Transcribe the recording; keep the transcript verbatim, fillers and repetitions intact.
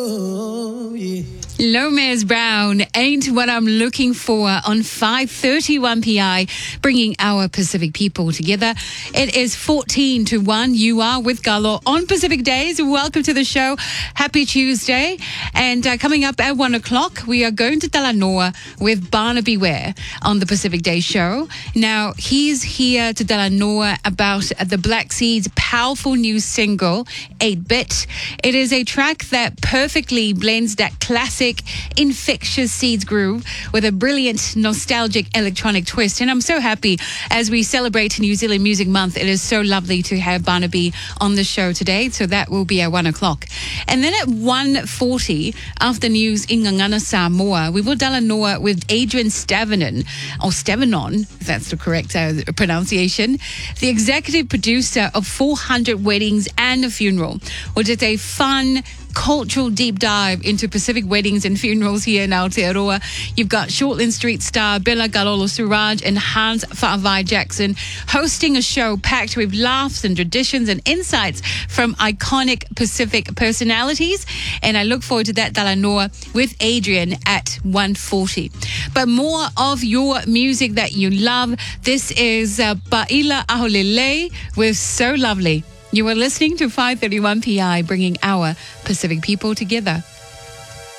Oh, yeah. Lomez Brown, Ain't What I'm Looking For on five thirty-one P I, bringing our Pacific people together. It is fourteen to one. You are with Galo on Pacific Days. Welcome to the show. Happy Tuesday. And uh, coming up at one o'clock, we are going to Talanoa with Barnaby Ware on the Pacific Days show. Now, he's here to Talanoa about the Black Seeds' powerful new single, eight bit. It is a track that perfectly blends that classic infectious Seeds groove with a brilliant nostalgic electronic twist. And I'm so happy as we celebrate New Zealand Music Month. It is so lovely to have Barnaby on the show today. So that will be at one o'clock. And then at one forty, after news in Ngangana, Samoa, we will Talanoa with Adrian Stavanon, or Stavanon, if that's the correct uh, pronunciation, the executive producer of four hundred Weddings and a Funeral, which is a fun cultural deep dive into Pacific weddings and funerals here in Aotearoa. You've got Shortland Street star Bella Galolo Suraj and Hans Fa'avai Jackson hosting a show packed with laughs and traditions and insights from iconic Pacific personalities. And I look forward to that Talanoa with Adrian at one forty. But more of your music that you love. This is uh, Ba'ila Aholele with So Lovely. You are listening to five thirty-one P I, bringing our Pacific people together.